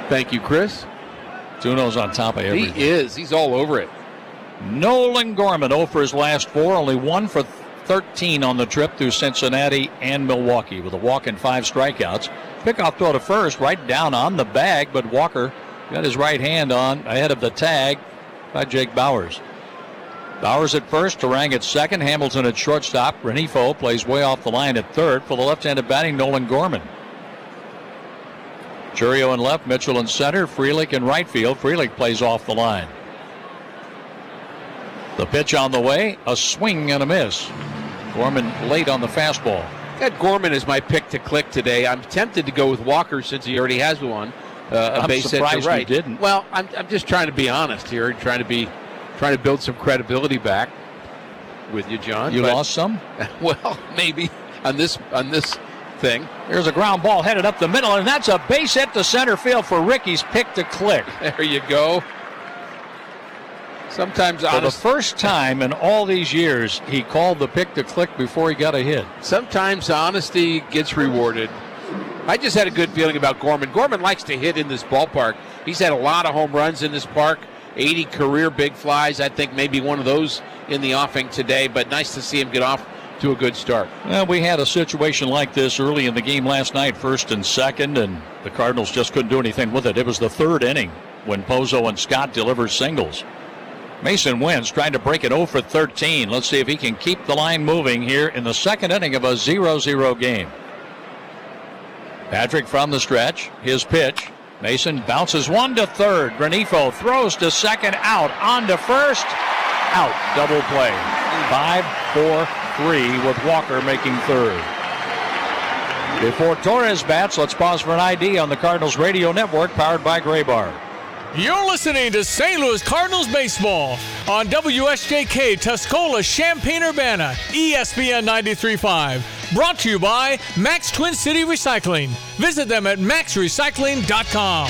Thank you, Chris. Tuno's on top of everything. He is. He's all over it. Nolan Gorman 0 for his last 4, only 1 for 13 on the trip through Cincinnati and Milwaukee with a walk and 5 strikeouts. Pickoff throw to first, right down on the bag, but Walker got his right hand on ahead of the tag by Jake Bauers. Bauers at first, Turang at second, Hamilton at shortstop. Renifo plays way off the line at third for the left-handed batting Nolan Gorman. Churio in left, Mitchell in center, Frelick in right field. Frelick plays off the line. The pitch on the way, a swing and a miss. Gorman late on the fastball. Got Gorman as my pick to click today. I'm tempted to go with Walker since he already has one. I'm base hit surprised to right. you didn't. Well, I'm just trying to be honest here, trying to build some credibility back with you, John. You lost some? Well, maybe on this thing. There's a ground ball headed up the middle, and that's a base hit to center field for Ricky's pick to click. There you go. Sometimes for the first time in all these years, he called the pick to click before he got a hit. Sometimes honesty gets rewarded. I just had a good feeling about Gorman. Gorman likes to hit in this ballpark. He's had a lot of home runs in this park, 80 career big flies. I think maybe one of those in the offing today, but nice to see him get off to a good start. Well, we had a situation like this early in the game last night, first and second, and the Cardinals just couldn't do anything with it. It was the third inning when Pozo and Scott delivered singles. Mason wins, trying to break it 0 for 13. Let's see if he can keep the line moving here in the second inning of a 0-0 game. Patrick from the stretch, his pitch. Mason bounces one to third. Renifo throws to second, out. On to first, out. Double play. 5-4-3 with Walker making third. Before Torres bats, let's pause for an ID on the Cardinals Radio Network, powered by Graybar. You're listening to St. Louis Cardinals baseball on WSJK Tuscola, Champaign-Urbana, ESPN 93.5. Brought to you by Max Twin City Recycling. Visit them at maxrecycling.com.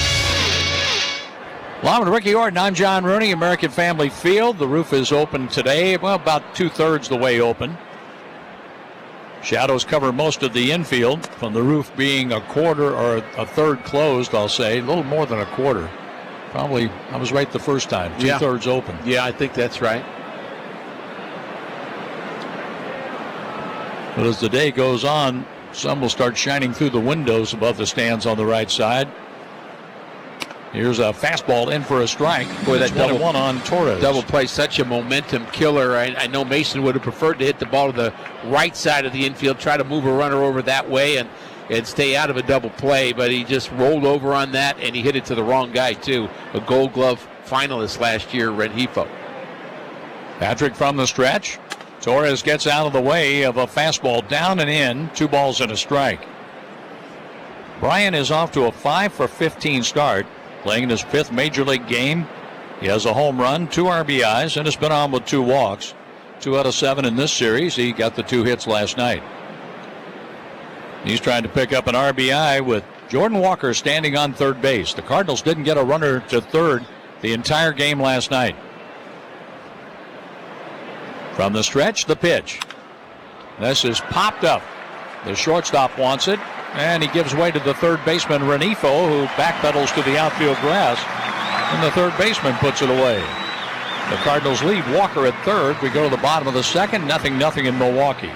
Along with Ricky Orton, I'm John Rooney, American Family Field. The roof is open today, well, about 2/3 the way open. Shadows cover most of the infield, from the roof being a quarter or a third closed, I'll say. A little more than a quarter. Probably, I was right the first time. 2/3 open. Yeah, I think that's right. But as the day goes on, sun will start shining through the windows above the stands on the right side. Here's a fastball in for a strike. Boy, that double 1 on Torres. Double play, such a momentum killer. I know Mason would have preferred to hit the ball to the right side of the infield, try to move a runner over that way and stay out of a double play, but he just rolled over on that, and he hit it to the wrong guy, too. A Gold Glove finalist last year, Renifo. Patrick from the stretch. Torres gets out of the way of a fastball down and in. 2 balls and a strike. Bryan is off to a 5 for 15 start, playing in his 5th Major League game. He has a home run, 2 RBIs, and has been on with 2 walks. 2 out of 7 in this series. He got the 2 hits last night. He's trying to pick up an RBI with Jordan Walker standing on third base. The Cardinals didn't get a runner to third the entire game last night. From the stretch, the pitch. This is popped up. The shortstop wants it, and he gives way to the third baseman, Renifo, who backpedals to the outfield grass, and the third baseman puts it away. The Cardinals lead Walker at third. We go to the bottom of the second, 0-0 in Milwaukee.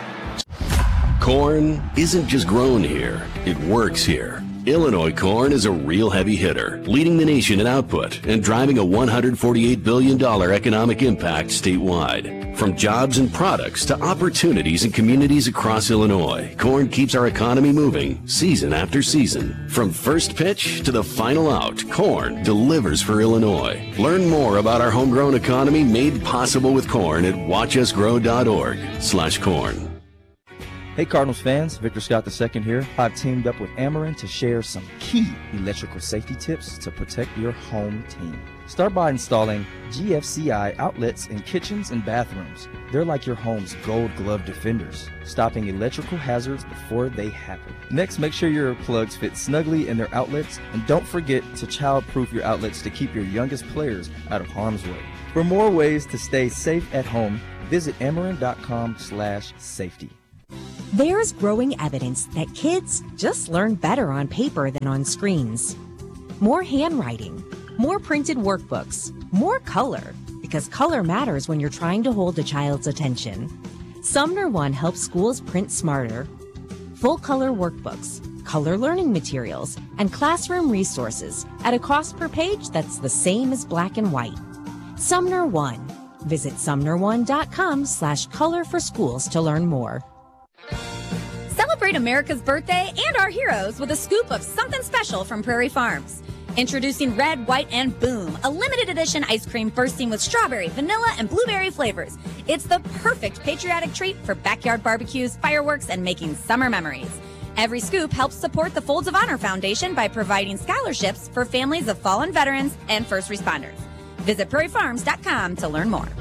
Corn isn't just grown here, it works here. Illinois corn is a real heavy hitter, leading the nation in output and driving a $148 billion economic impact statewide. From jobs and products to opportunities in communities across Illinois, corn keeps our economy moving season after season. From first pitch to the final out, corn delivers for Illinois. Learn more about our homegrown economy made possible with corn at watchusgrow.org/corn. Hey Cardinals fans, Victor Scott II here. I've teamed up with Ameren to share some key electrical safety tips to protect your home team. Start by installing GFCI outlets in kitchens and bathrooms. They're like your home's gold glove defenders, stopping electrical hazards before they happen. Next, make sure your plugs fit snugly in their outlets, and don't forget to child-proof your outlets to keep your youngest players out of harm's way. For more ways to stay safe at home, visit Ameren.com/safety. There's growing evidence that kids just learn better on paper than on screens. more handwriting, more printed workbooks, more color, because color matters when you're trying to hold a child's attention. Sumner One helps schools print smarter. Full color workbooks, color learning materials, and classroom resources at a cost per page that's the same as black and white. Sumner One. Visit sumner1.com/color for schools to learn more. Celebrate America's birthday and our heroes with a scoop of something special from Prairie Farms. Introducing Red, White, and Boom, a limited edition ice cream bursting with strawberry, vanilla, and blueberry flavors. It's the perfect patriotic treat for backyard barbecues, fireworks, and making summer memories. Every scoop helps support the Folds of Honor Foundation by providing scholarships for families of fallen veterans and first responders. Visit prairiefarms.com to learn more.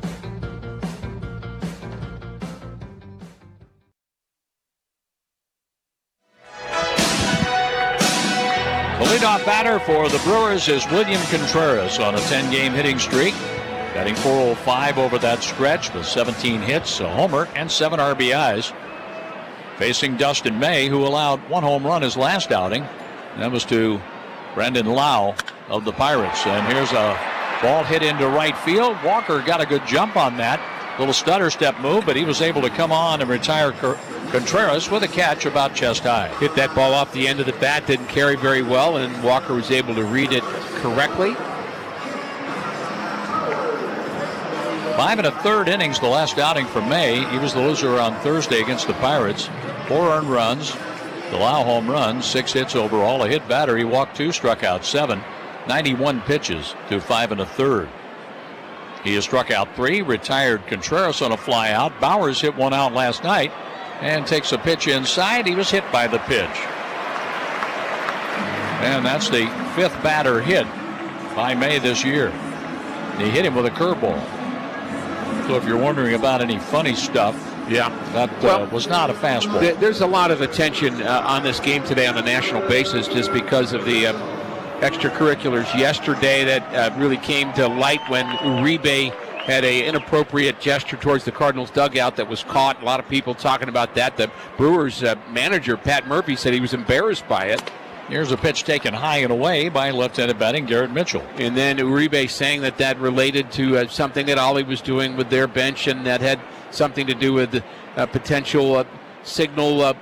The leadoff batter for the Brewers is William Contreras on a 10-game hitting streak, batting .405 over that stretch with 17 hits, a homer, and 7 RBIs. Facing Dustin May, who allowed 1 home run his last outing. That was to Brandon Lau of the Pirates. And here's a ball hit into right field. Walker got a good jump on that. Little stutter step move, but he was able to come on and retire Contreras with a catch about chest high. Hit that ball off the end of the bat, didn't carry very well, and Walker was able to read it correctly. 5 1/3 innings the last outing for May. He was the loser on Thursday against the Pirates. 4 earned runs, the Lau home run, 6 hits overall, a hit batter. He walked 2, struck out 7, 91 pitches to 5 1/3. He has struck out 3, retired Contreras on a fly out. Bowers hit 1 out last night and takes a pitch inside. He was hit by the pitch. And that's the 5th batter hit by May this year. He hit him with a curveball. So if you're wondering about any funny stuff, that was not a fastball. There's a lot of attention on this game today on a national basis just because of the extracurriculars yesterday that really came to light when Uribe had an inappropriate gesture towards the Cardinals dugout that was caught. A lot of people talking about that. The Brewers manager, Pat Murphy, said he was embarrassed by it. Here's a pitch taken high and away by left-handed batting Garrett Mitchell. And then Uribe saying that related to something that Ollie was doing with their bench, and that had something to do with potential signal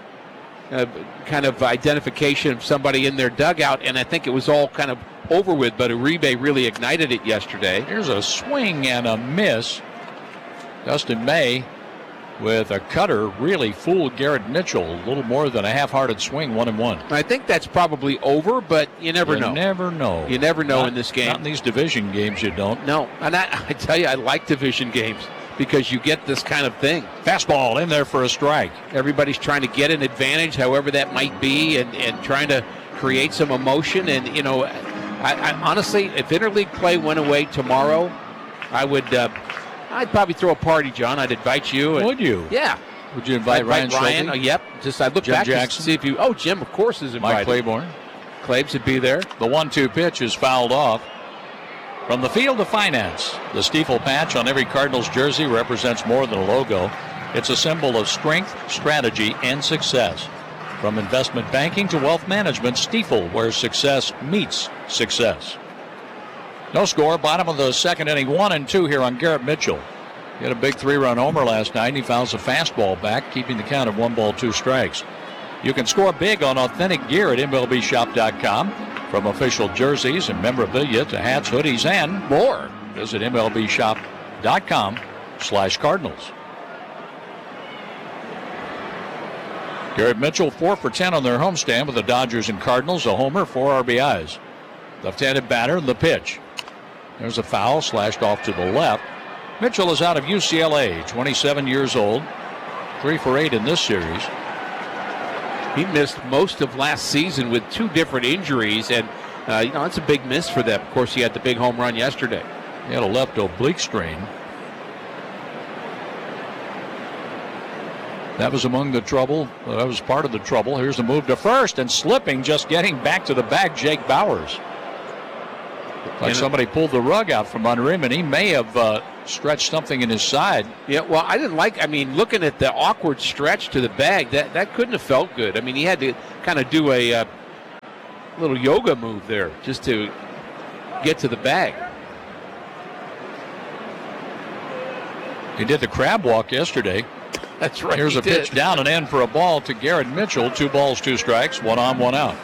kind of identification of somebody in their dugout. And I think it was all kind of over with, but Uribe really ignited it yesterday. Here's a swing and a miss. Dustin May with a cutter really fooled Garrett Mitchell. A little more than a half-hearted swing, 1-1. I think that's probably over, but you never know. You never know. You never know in this game. Not in these division games, you don't. No, and I tell you, I like division games because you get this kind of thing. Fastball in there for a strike. Everybody's trying to get an advantage, however that might be, and trying to create some emotion. And, you know, I honestly, if interleague play went away tomorrow, I'd probably throw a party, John. I'd invite you. Would you? Yeah. Would you invite Ryan? Yep. I'd look Jim back Jackson? to see if you. Oh, Jim, of course, is invited. Mike Claiborne. Claibs would be there. The 1-2 pitch is fouled off. From the field of finance, the Stiefel patch on every Cardinals jersey represents more than a logo. It's a symbol of strength, strategy, and success. From investment banking to wealth management, Stiefel, where success meets success. No score, bottom of the second inning, 1-2 here on Garrett Mitchell. He had a big 3-run homer last night, and he fouls a fastball back, keeping the count of 1 ball, 2 strikes. You can score big on authentic gear at MLBshop.com. From official jerseys and memorabilia to hats, hoodies, and more. Visit MLBshop.com/Cardinals. Garrett Mitchell 4 for 10 on their homestand with the Dodgers and Cardinals, a homer, 4 RBIs. Left-handed batter, the pitch. There's a foul slashed off to the left. Mitchell is out of UCLA, 27 years old, 3 for 8 in this series. He missed most of last season with 2 different injuries, and it's a big miss for them. Of course, he had the big home run yesterday. He had a left oblique strain. That was among the trouble. That was part of the trouble. Here's the move to first, and slipping, just getting back to the bag, Jake Bowers. Like somebody pulled the rug out from under him, and he may have stretched something in his side. Yeah, well, looking at the awkward stretch to the bag, that couldn't have felt good. I mean, he had to kind of do a little yoga move there just to get to the bag. He did the crab walk yesterday. That's right. Here's a pitch down and in for a ball to Garrett Mitchell. 2 balls, 2 strikes, 1 on, 1 out.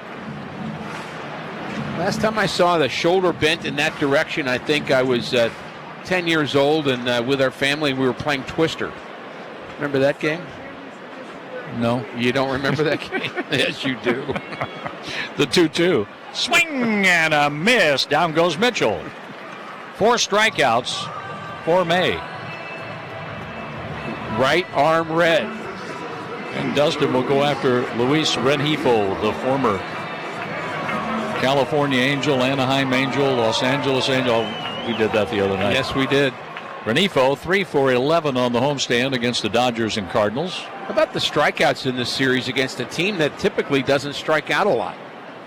Last time I saw the shoulder bent in that direction, I think I was 10 years old, and with our family, we were playing Twister. Remember that game? No. You don't remember that game? Yes, you do. The 2-2. Swing and a miss. Down goes Mitchell. 4 strikeouts for May. Right arm red. And Dustin will go after Luis Rengifo, the former California Angel, Anaheim Angel, Los Angeles Angel. We did that the other night. Yes, we did. Rengifo, 3 for 11 on the homestand against the Dodgers and Cardinals. How about the strikeouts in this series against a team that typically doesn't strike out a lot?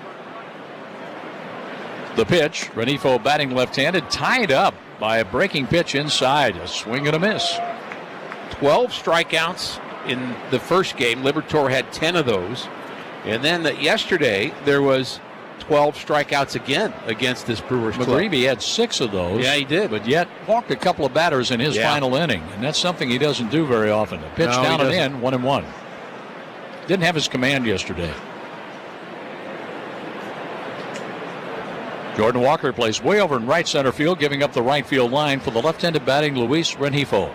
The pitch, Rengifo batting left-handed, tied up by a breaking pitch inside. A swing and a miss. 12 strikeouts in the first game. Liberatore had 10 of those. And then yesterday, there was 12 strikeouts again against this Brewers club. McGreevy had 6 of those. Yeah, he did. But yet walked a couple of batters in his final inning. And that's something he doesn't do very often. A pitch down and in, 1-1. Didn't have his command yesterday. Jordan Walker plays way over in right center field, giving up the right field line for the left-handed batting Luis Rengifo.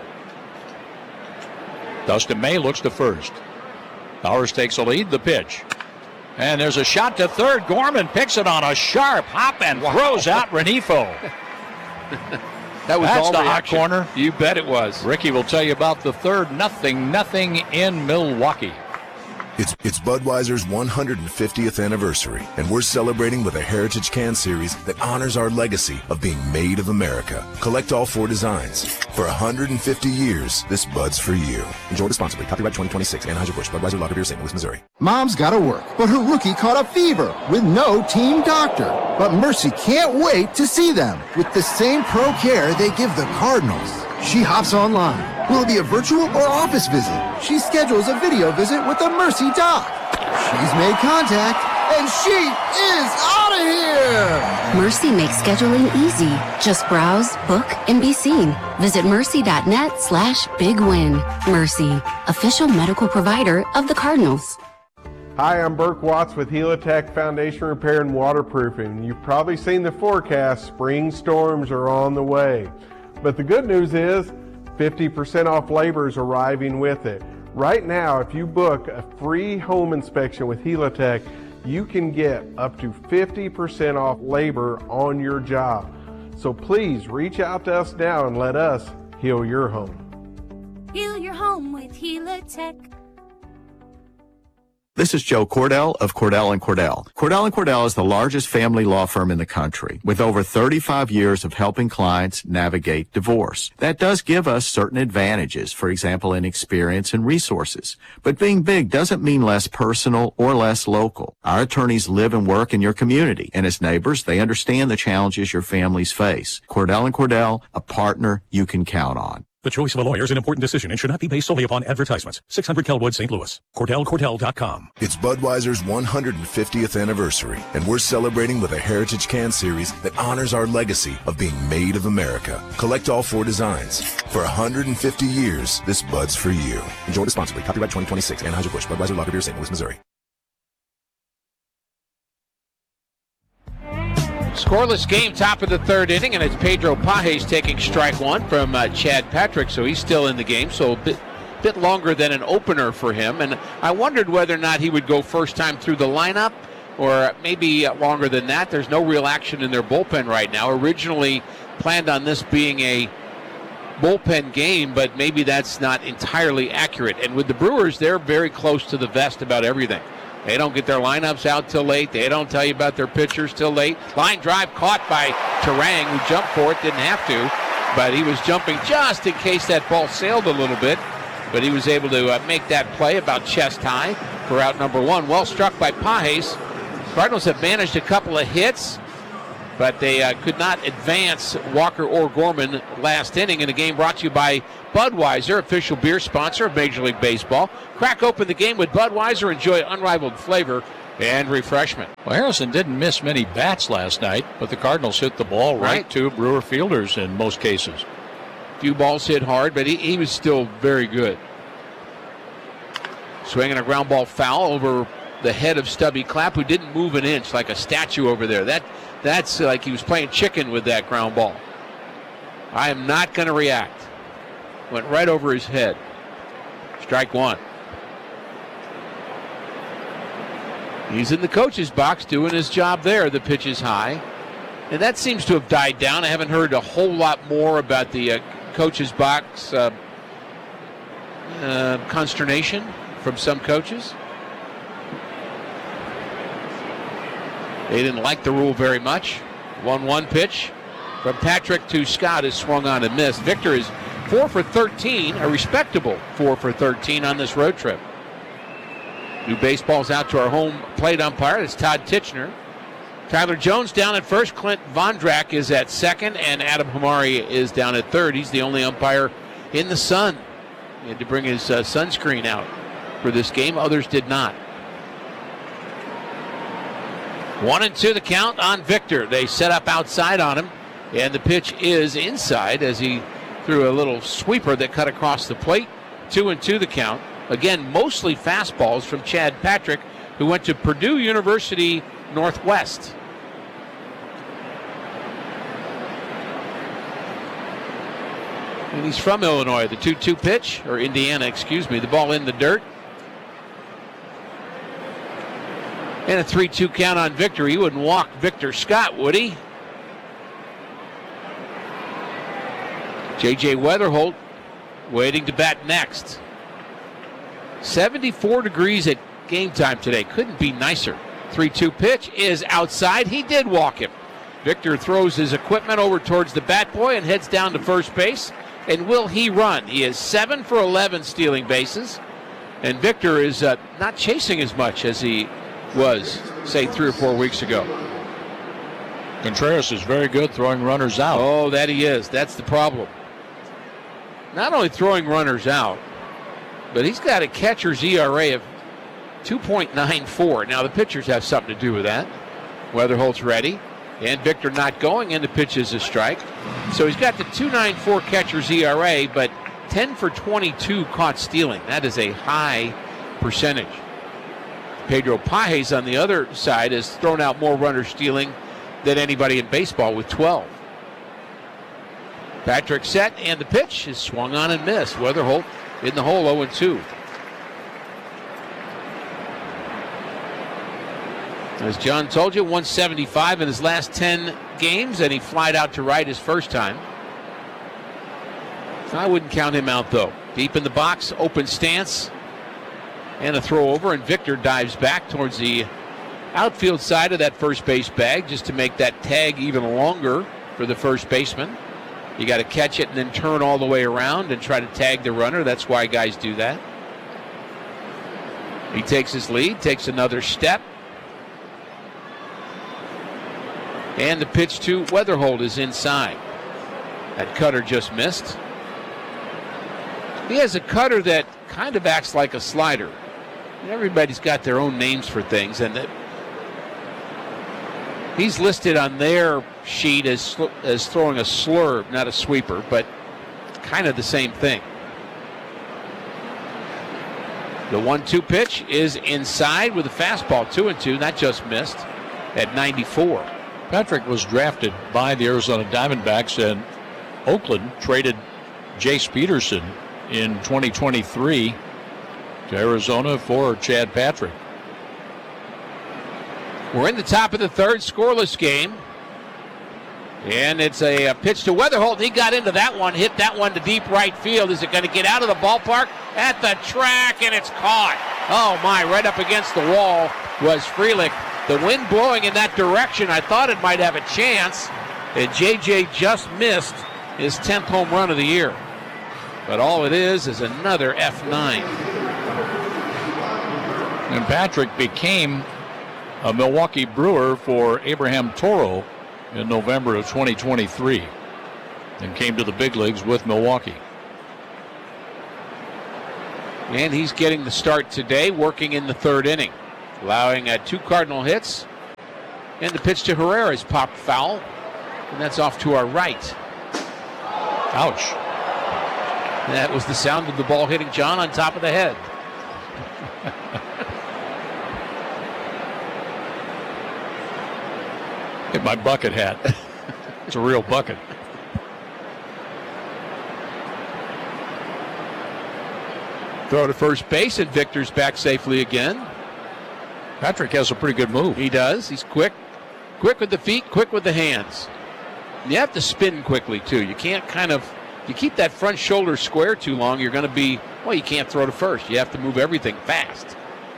Dustin May looks to first. Bowers takes a lead. The pitch. And there's a shot to third. Gorman picks it on a sharp hop and throws out Rengifo. That was That's all the reaction. hot corner. You bet it was. Ricky will tell you about the third. Nothing in Milwaukee. It's Budweiser's 150th anniversary, and we're celebrating with a Heritage Can Series that honors our legacy of being made of America. Collect all 4 designs. For 150 years, this Bud's for you. Enjoy responsibly. Copyright 2026. Anheuser-Busch. Budweiser Lager Beer, St. Louis, Missouri. Mom's gotta work, but her rookie caught a fever with no team doctor. But Mercy can't wait to see them with the same pro care they give the Cardinals. She hops online. Will it be a virtual or office visit? She schedules a video visit with the Mercy doc. She's made contact, and she is out of here! Mercy makes scheduling easy. Just browse, book, and be seen. Visit mercy.net/bigwin. Mercy, official medical provider of the Cardinals. Hi, I'm Burke Watts with Helitech Foundation Repair and Waterproofing. You've probably seen the forecast. Spring storms are on the way. But the good news is 50% off labor is arriving with it. Right now, if you book a free home inspection with Helitech, you can get up to 50% off labor on your job. So please reach out to us now and let us heal your home. Heal your home with Helitech. This is Joe Cordell of Cordell & Cordell. Cordell & Cordell is the largest family law firm in the country with over 35 years of helping clients navigate divorce. That does give us certain advantages, for example, in experience and resources. But being big doesn't mean less personal or less local. Our attorneys live and work in your community, and as neighbors, they understand the challenges your families face. Cordell & Cordell, a partner you can count on. The choice of a lawyer is an important decision and should not be based solely upon advertisements. 600 Kelwood, St. Louis. CordellCordell.com. It's Budweiser's 150th anniversary, and we're celebrating with a Heritage Can Series that honors our legacy of being made of America. Collect all 4 designs. For 150 years, this Bud's for you. Enjoy responsibly. Copyright 2026. Anheuser-Busch. Budweiser Lager Beer, St. Louis, Missouri. Scoreless game, top of the third inning, and it's Pedro Pages taking strike 1 from Chad Patrick, so he's still in the game, so a bit longer than an opener for him. And I wondered whether or not he would go first time through the lineup, or maybe longer than that. There's no real action in their bullpen right now. Originally planned on this being a bullpen game, but maybe that's not entirely accurate. And with the Brewers, they're very close to the vest about everything. They don't get their lineups out till late. They don't tell you about their pitchers till late. Line drive caught by Terang, who jumped for it, didn't have to, but he was jumping just in case that ball sailed a little bit. But he was able to make that play about chest high for out number 1. Well struck by Pages. Cardinals have managed a couple of hits, but they could not advance Walker or Gorman last inning in a game brought to you by Budweiser, official beer sponsor of Major League Baseball. Crack open the game with Budweiser. Enjoy unrivaled flavor and refreshment. Well, Harrison didn't miss many bats last night, but the Cardinals hit the ball right to Brewer fielders in most cases. Few balls hit hard, but he was still very good. Swinging a ground ball foul over the head of Stubby Clapp, who didn't move an inch, like a statue over there. That's like he was playing chicken with that ground ball. I am not going to react. Went right over his head. Strike one. He's in the coach's box doing his job there. The pitch is high. And that seems to have died down. I haven't heard a whole lot more about the coach's box consternation from some coaches. They didn't like the rule very much. 1-1 pitch from Patrick to Scott is swung on and missed. Victor is 4 for 13, a respectable 4 for 13 on this road trip. New baseballs out to our home plate umpire. It's Todd Titchener. Tyler Jones down at first. Clint Vondrak is at second, and Adam Hamari is down at third. He's the only umpire in the sun. He had to bring his sunscreen out for this game. Others did not. 1-2 the count on Victor. They set up outside on him, and the pitch is inside as he threw a little sweeper that cut across the plate. 2-2 the count. Again, mostly fastballs from Chad Patrick, who went to Purdue University Northwest. And he's from Illinois. The 2-2 pitch, or Indiana, excuse me. The ball in the dirt. And a 3-2 count on Victor. He wouldn't walk Victor Scott, would he? J.J. Weatherholt waiting to bat next. 74 degrees at game time today. Couldn't be nicer. 3-2 pitch is outside. He did walk him. Victor throws his equipment over towards the bat boy and heads down to first base. And will he run? He is 7 for 11 stealing bases. And Victor is not chasing as much as he was, say, 3 or 4 weeks ago. Contreras is very good throwing runners out. Oh, that he is. That's the problem. Not only throwing runners out, but he's got a catcher's ERA of 2.94. Now, the pitchers have something to do with that. Weatherholt's ready, and Victor not going, and the pitch is a strike. So he's got the 2.94 catcher's ERA, but 10 for 22 caught stealing. That is a high percentage. Pedro Pages on the other side has thrown out more runners stealing than anybody in baseball with 12. Patrick set, and the pitch is swung on and missed. Weatherholt in the hole, 0-2. As John told you, 175 in his last 10 games, and he flied out to right his first time. I wouldn't count him out, though. Deep in the box, open stance, and a throw over, and Victor dives back towards the outfield side of that first base bag just to make that tag even longer for the first baseman. You got to catch it and then turn all the way around and try to tag the runner. That's why guys do that. He takes his lead, takes another step. And the pitch to Weatherholt is inside. That cutter just missed. He has a cutter that kind of acts like a slider. Everybody's got their own names for things, and he's listed on their sheet as throwing a slurve, not a sweeper, but kind of the same thing. The 1-2 pitch is inside with a fastball, 2-2. That just missed at 94. Patrick was drafted by the Arizona Diamondbacks, and Oakland traded Jace Peterson in 2023 to Arizona for Chad Patrick. We're in the top of the third, scoreless game. And it's a pitch to Weatherholt. He got into that one, hit that one to deep right field. Is it going to get out of the ballpark? At the track, and it's caught. Oh, my, right up against the wall was Frelick. The wind blowing in that direction, I thought it might have a chance. And J.J. just missed his 10th home run of the year. But all it is another F9. And Patrick became a Milwaukee Brewer for Abraham Toro in November of 2023 and came to the big leagues with Milwaukee. And he's getting the start today, working in the third inning. allowing 2 Cardinal hits. And the pitch to Herrera is popped foul, and that's off to our right. Ouch. That was the sound of the ball hitting John on top of the head. Hit my bucket hat. It's a real bucket. Throw to first base, and Victor's back safely again. Patrick has a pretty good move. He does. He's quick. Quick with the feet, quick with the hands. And you have to spin quickly, too. You can't you keep that front shoulder square too long, you're going to be, you can't throw to first. You have to move everything fast.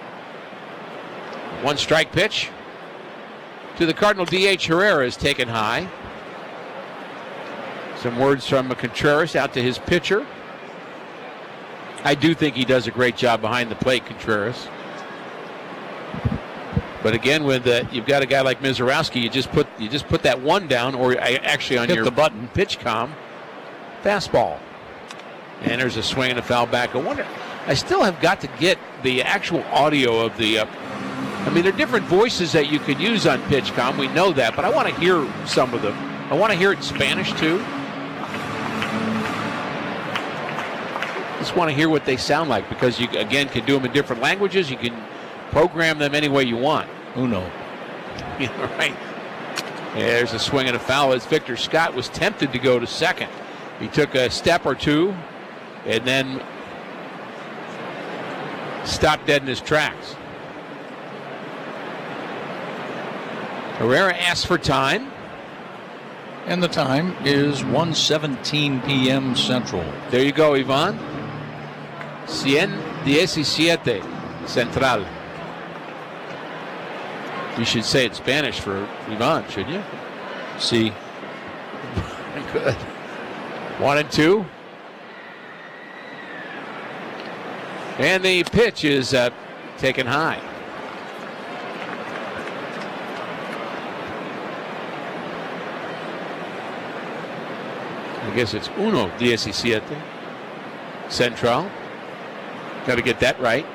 1 strike pitch to the Cardinal DH. Herrera is taken high. Some words from Contreras out to his pitcher. I do think he does a great job behind the plate, Contreras. But again, with you've got a guy like Mizorowski, you just put that one down, or actually on hit your the button. Pitch comm, fastball. And there's a swing and a foul back. I still have got to get the actual audio of the. There are different voices that you can use on pitch comm. We know that, but I want to hear some of them. I want to hear it in Spanish too. Just want to hear what they sound like, because you again can do them in different languages. You can program them any way you want. Uno. Right. There's a swing and a foul as Victor Scott was tempted to go to second. He took a step or two and then stopped dead in his tracks. Herrera asks for time. And the time is 1:17 p.m. Central. There you go, Ivan. 117 Central. You should say it in Spanish for Ivan, shouldn't you? See. Good. 1-2. And the pitch is taken high. I guess it's 1-17 Central. Got to get that right.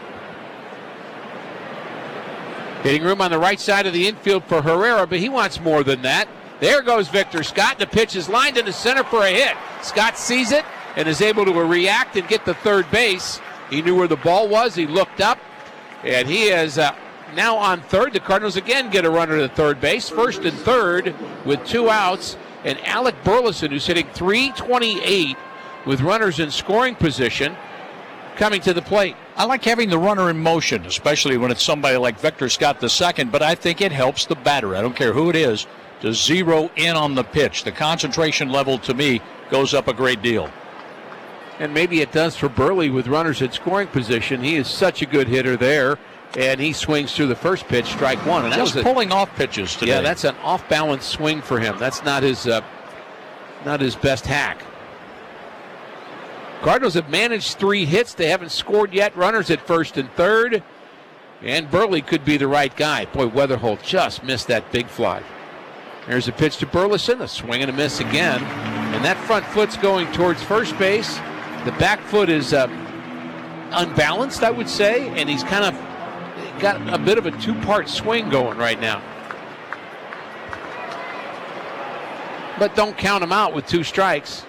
Hitting room on the right side of the infield for Herrera, but he wants more than that. There goes Victor Scott. The pitch is lined into center for a hit. Scott sees it and is able to react and get to third base. He knew where the ball was. He looked up, and he is now on third. The Cardinals again get a runner to third base. First and third with 2 outs. And Alec Burleson, who's hitting .328 with runners in scoring position, coming to the plate. I like having the runner in motion, especially when it's somebody like Victor Scott II, but I think it helps the batter, I don't care who it is, to zero in on the pitch. The concentration level, to me, goes up a great deal. And maybe it does for Burley with runners in scoring position. He is such a good hitter there, and he swings through the first pitch, strike one. And just pulling off pitches today. Yeah, that's an off-balance swing for him. That's not his best hack. Cardinals have managed 3 hits. They haven't scored yet. Runners at first and third. And Burley could be the right guy. Boy, Weatherholt just missed that big fly. There's a pitch to Burleson. A swing and a miss again. And that front foot's going towards first base. The back foot is unbalanced, I would say. And he's kind of got a bit of a 2-part swing going right now. But don't count him out with 2 strikes.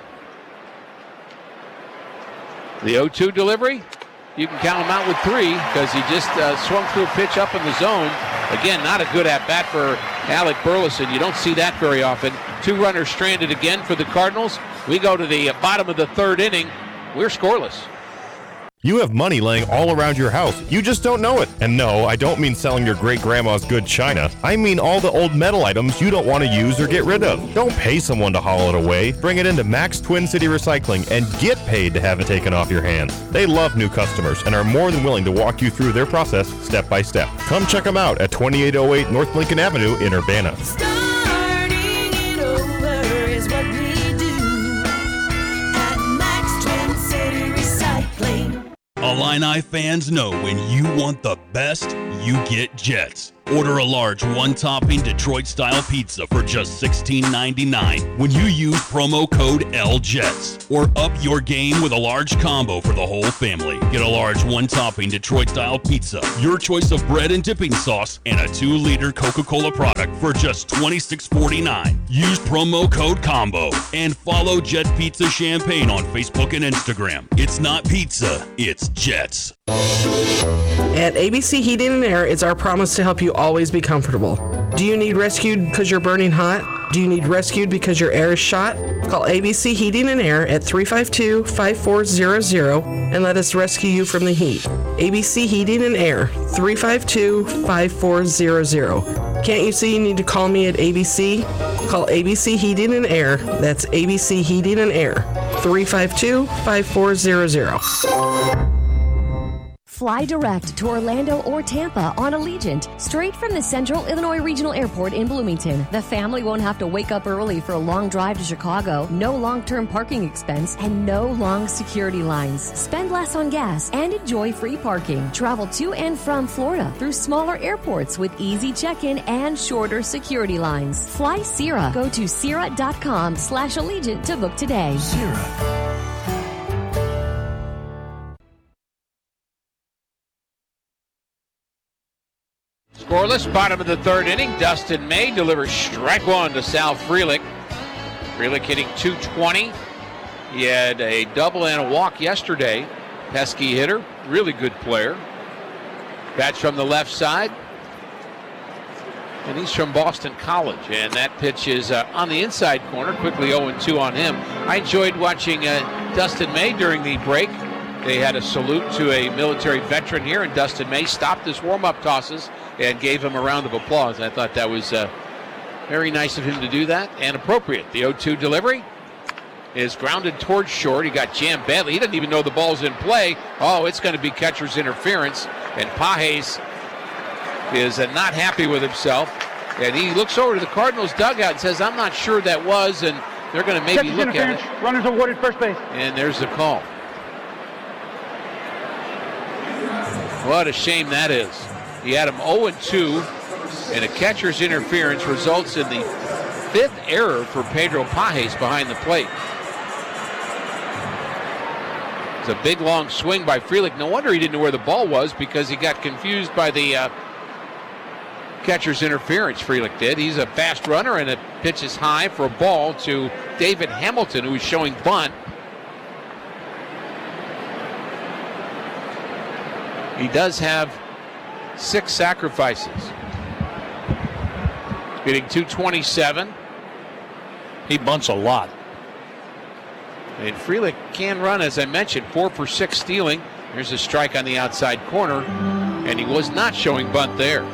The 0-2 delivery, you can count him out with 3 because he just swung through a pitch up in the zone. Again, not a good at-bat for Alec Burleson. You don't see that very often. 2 runners stranded again for the Cardinals. We go to the bottom of the 3rd inning. We're scoreless. You have money laying all around your house. You just don't know it. And no, I don't mean selling your great-grandma's good china. I mean all the old metal items you don't want to use or get rid of. Don't pay someone to haul it away. Bring it into Max Twin City Recycling and get paid to have it taken off your hands. They love new customers and are more than willing to walk you through their process step by step. Come check them out at 2808 North Lincoln Avenue in Urbana. Illini fans know when you want the best, you get Jets. Order a large one-topping Detroit-style pizza for just $16.99 when you use promo code LJETS. Or up your game with a large combo for the whole family. Get a large one-topping Detroit-style pizza, your choice of bread and dipping sauce, and a 2-liter Coca-Cola product for just $26.49. Use promo code COMBO and follow Jet Pizza Champaign on Facebook and Instagram. It's not pizza, it's Jets. At ABC Heating and Air, it's our promise to help you always be comfortable. Do you need rescued because you're burning hot? Do you need rescued because your air is shot? Call ABC Heating and Air at 352-5400 and let us rescue you from the heat. ABC Heating and Air, 352-5400. Can't you see you need to call me at ABC? Call ABC Heating and Air. That's ABC Heating and Air, 352-5400. Fly direct to Orlando or Tampa on Allegiant, straight from the Central Illinois Regional Airport in Bloomington. The family won't have to wake up early for a long drive to Chicago, no long-term parking expense, and no long security lines. Spend less on gas and enjoy free parking. Travel to and from Florida through smaller airports with easy check-in and shorter security lines. Fly Sierra. Go to Sierra.com/Allegiant to book today. Sierra. Scoreless, bottom of the third inning. Dustin May delivers strike one to Sal Frelick. Frelick hitting .220. He had a double and a walk yesterday. Pesky hitter, really good player. Bats from the left side. And he's from Boston College. And that pitch is on the inside corner. Quickly 0-2 on him. I enjoyed watching Dustin May during the break. They had a salute to a military veteran here, and Dustin May stopped his warm-up tosses and gave him a round of applause. I thought that was very nice of him to do that and appropriate. The 0-2 delivery is grounded towards short. He got jammed badly. He doesn't even know the ball's in play. Oh, it's going to be catcher's interference. And Pages is not happy with himself. And he looks over to the Cardinals dugout and says, I'm not sure that was, and they're going to maybe look at it. Runners awarded first base. And there's the call. What a shame that is. He had him 0-2, and a catcher's interference results in the 5th error for Pedro Pages behind the plate. It's a big, long swing by Frelick. No wonder he didn't know where the ball was, because he got confused by the catcher's interference. Frelick did. He's a fast runner, and it pitches high for a ball to David Hamilton, who is showing bunt. He does have 6 sacrifices. Hitting .227. He bunts a lot. And Frelick can run, as I mentioned, 4 for 6 stealing. There's a strike on the outside corner, and he was not showing bunt there.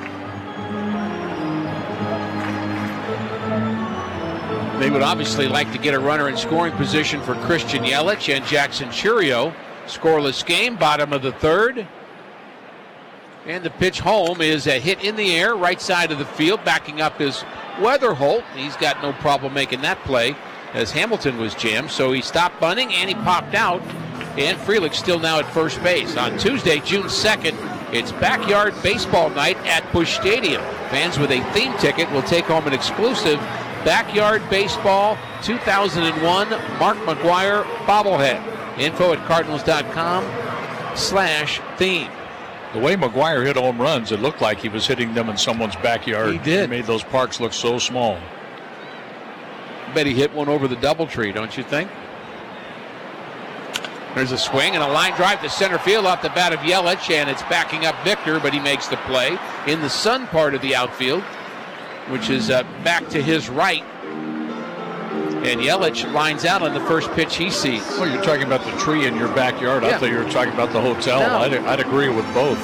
They would obviously like to get a runner in scoring position for Christian Yelich and Jackson Chourio. Scoreless game, bottom of the third. And the pitch home is a hit in the air, right side of the field. Backing up is Weatherholt. He's got no problem making that play, as Hamilton was jammed. So he stopped bunting and he popped out. And Frelick still now at first base. On Tuesday, June 2nd, it's backyard baseball night at Busch Stadium. Fans with a theme ticket will take home an exclusive Backyard Baseball 2001 Mark McGwire bobblehead. Info at cardinals.com/theme. The way McGwire hit home runs, it looked like he was hitting them in someone's backyard. He did. He made those parks look so small. I bet he hit one over the DoubleTree, don't you think? There's a swing and a line drive to center field off the bat of Yelich, and it's backing up Victor, but he makes the play in the sun part of the outfield, which is back to his right. And Yelich lines out on the first pitch he sees. Oh, you're talking about the tree in your backyard. Yeah. I thought you were talking about the hotel. No. I'd agree with both.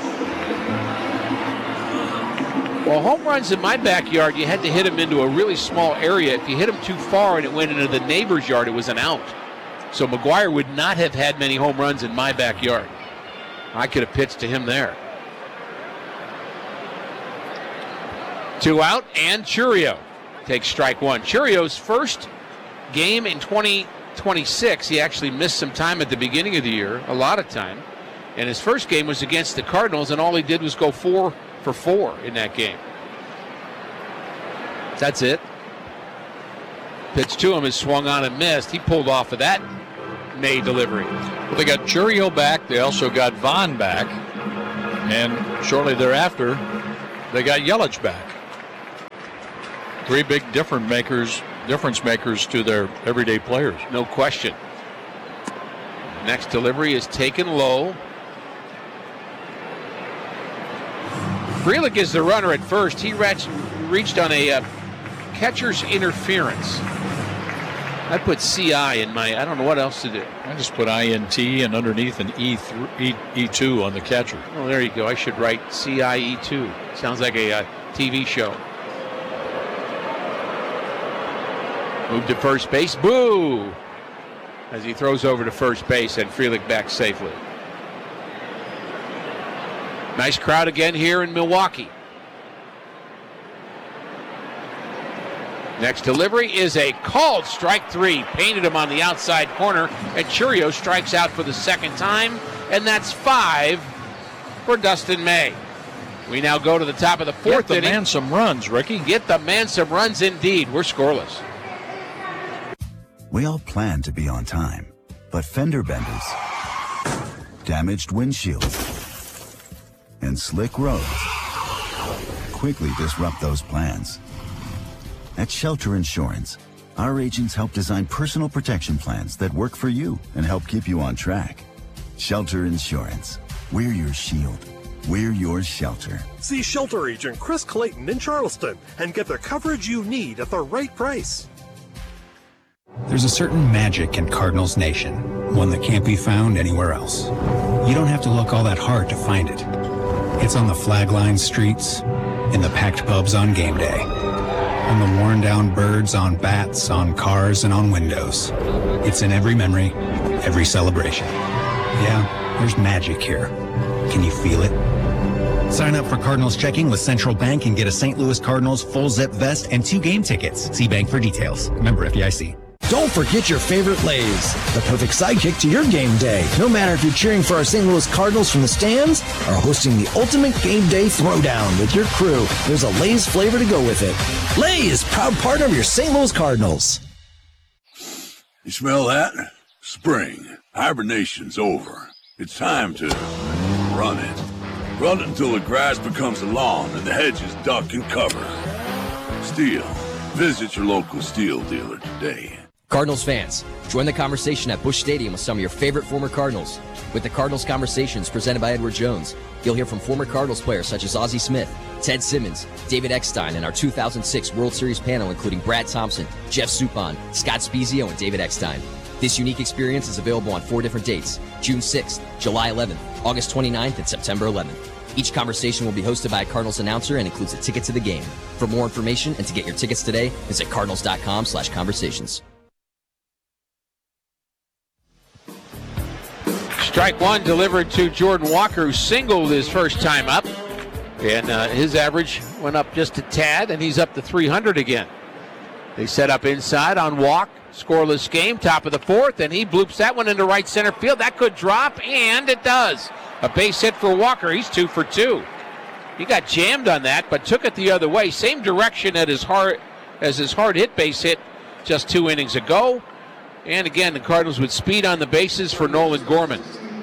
Well, home runs in my backyard, you had to hit them into a really small area. If you hit them too far and it went into the neighbor's yard, it was an out. So McGwire would not have had many home runs in my backyard. I could have pitched to him there. 2 out, and Chourio takes strike one. Chourio's first game in 2026. He actually missed some time at the beginning of the year, a lot of time. And his first game was against the Cardinals, and all he did was go 4 for 4 in that game. That's it. Pitch to him is swung on and missed. He pulled off of that May delivery. Well, they got Churio back. They also got Vaughn back. And shortly thereafter, they got Yelich back. 3 big difference makers to their everyday players. No question. Next delivery is taken low. Frelick is the runner at first. He reached on a catcher's interference. I put CI in my, I don't know what else to do. I just put INT and underneath an E2 on the catcher. Oh, there you go. I should write CIE2. Sounds like a TV show. Move to first base. Boo! As he throws over to first base and Frelick back safely. Nice crowd again here in Milwaukee. Next delivery is a called strike 3. Painted him on the outside corner, and Churio strikes out for the second time, and that's 5 for Dustin May. We now go to the top of the 4th inning. Get the man some runs, Ricky. Get the man some runs indeed. We're scoreless. We all plan to be on time, but fender benders, damaged windshields, and slick roads quickly disrupt those plans. At Shelter Insurance, our agents help design personal protection plans that work for you and help keep you on track. Shelter Insurance. We're your shield. We're your shelter. See Shelter Agent Chris Clayton in Charleston and get the coverage you need at the right price. There's a certain magic in Cardinals Nation, one that can't be found anywhere else. You don't have to look all that hard to find it. It's on the flag-lined streets, in the packed pubs on game day, on the worn-down birds on bats, on cars, and on windows. It's in every memory, every celebration. Yeah, there's magic here. Can you feel it? Sign up for Cardinals checking with Central Bank and get a St. Louis Cardinals full zip vest and 2 game tickets. See Bank for details. Member FDIC. Don't forget your favorite Lay's, the perfect sidekick to your game day. No matter if you're cheering for our St. Louis Cardinals from the stands or hosting the ultimate game day throwdown with your crew, there's a Lay's flavor to go with it. Lay's, proud partner of your St. Louis Cardinals. You smell that? Spring. Hibernation's over. It's time to run it. Run it until the grass becomes a lawn and the hedges duck and cover. Steel. Visit your local Steel dealer today. Cardinals fans, join the conversation at Busch Stadium with some of your favorite former Cardinals. With the Cardinals Conversations presented by Edward Jones, you'll hear from former Cardinals players such as Ozzie Smith, Ted Simmons, David Eckstein, and our 2006 World Series panel including Brad Thompson, Jeff Suppan, Scott Spezio, and David Eckstein. This unique experience is available on 4 different dates: June 6th, July 11th, August 29th, and September 11th. Each conversation will be hosted by a Cardinals announcer and includes a ticket to the game. For more information and to get your tickets today, visit cardinals.com/conversations. Strike 1 delivered to Jordan Walker, who singled his first time up. And his average went up just a tad, and he's up to 300 again. They set up inside on Walk. Scoreless game, top of the 4th, and he bloops that one into right center field. That could drop, and it does. A base hit for Walker. He's 2 for 2. He got jammed on that, but took it the other way. Same direction as his hard hit base hit just 2 innings ago. And again, the Cardinals with speed on the bases for Nolan Gorman.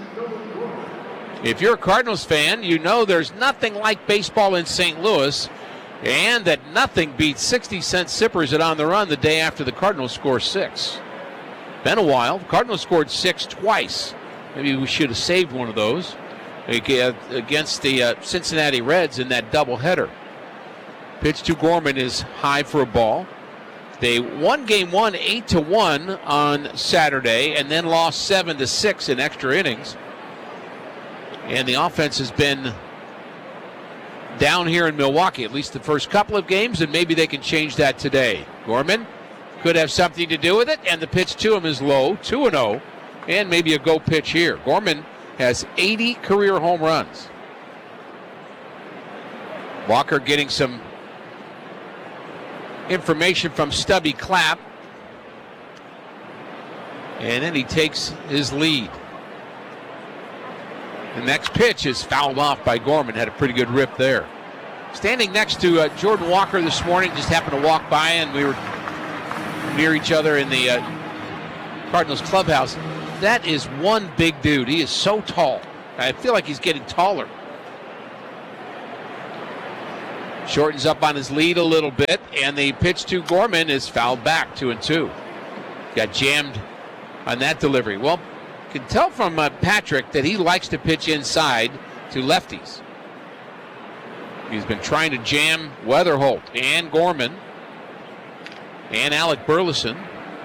If you're a Cardinals fan, you know there's nothing like baseball in St. Louis, and that nothing beats 60-cent sippers at On the Run the day after the Cardinals score 6. Been a while. The Cardinals scored 6 twice. Maybe we should have saved one of those against the Cincinnati Reds in that doubleheader. Pitch to Gorman is high for a ball. They won game 1 8-1 on Saturday and then lost 7-6 in extra innings. And the offense has been down here in Milwaukee, at least the first couple of games, and maybe they can change that today. Gorman could have something to do with it, and the pitch to him is low, 2-0, and maybe a go pitch here. Gorman has 80 career home runs. Walker getting some information from Stubby Clapp, and then he takes his lead. The next pitch is fouled off by Gorman. Had a pretty good rip there. Standing next to Jordan Walker this morning, just happened to walk by, and we were near each other in the Cardinals clubhouse. That is one big dude. He is so tall. I feel like he's getting taller. Shortens up on his lead a little bit, and the pitch to Gorman is fouled back, 2-2. Got jammed on that delivery. Well, you can tell from Patrick that he likes to pitch inside to lefties. He's been trying to jam Weatherholt and Gorman and Alec Burleson.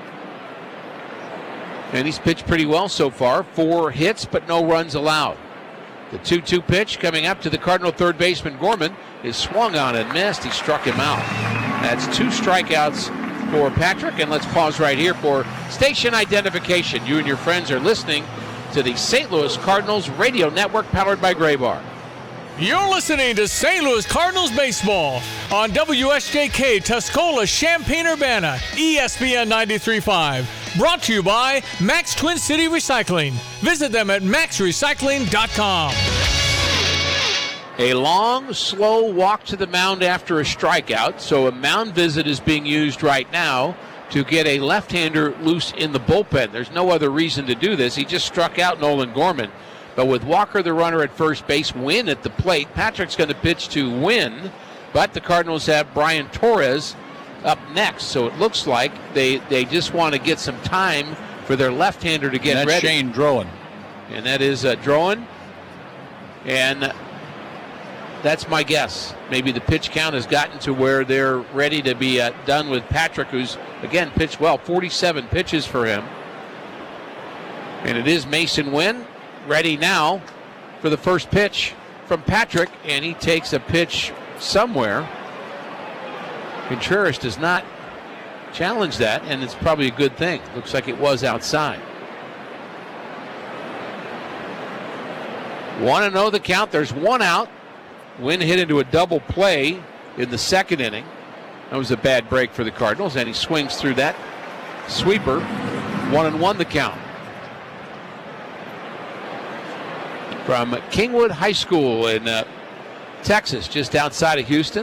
And he's pitched pretty well so far. 4 hits, but no runs allowed. The 2-2 pitch coming up to the Cardinal third baseman Gorman is swung on and missed. He struck him out. That's 2 strikeouts for Patrick. And let's pause right here for station identification. You and your friends are listening to the St. Louis Cardinals radio network powered by Graybar. You're listening to St. Louis Cardinals baseball on WSJK Tuscola, Champaign-Urbana, ESPN 93.5. Brought to you by Max Twin City Recycling. Visit them at maxrecycling.com. A long, slow walk to the mound after a strikeout. So a mound visit is being used right now to get a left-hander loose in the bullpen. There's no other reason to do this. He just struck out Nolan Gorman. But with Walker, the runner at first base, Wynn at the plate, Patrick's going to pitch to Wynn. But the Cardinals have Brian Torres up next. So it looks like they just want to get some time for their left-hander to get ready. That's Shane Drowan. And that is Drowan. And that's my guess. Maybe the pitch count has gotten to where they're ready to be done with Patrick, who's, again, pitched well. 47 pitches for him. And it is Mason Wynn ready now for the first pitch from Patrick. And he takes a pitch somewhere. Contreras does not challenge that, and it's probably a good thing. Looks like it was outside. 1-0 the count. There's 1 out. Wynn hit into a double play in the second inning. That was a bad break for the Cardinals, and he swings through that sweeper. 1-1 the count. From Kingwood High School in Texas, just outside of Houston.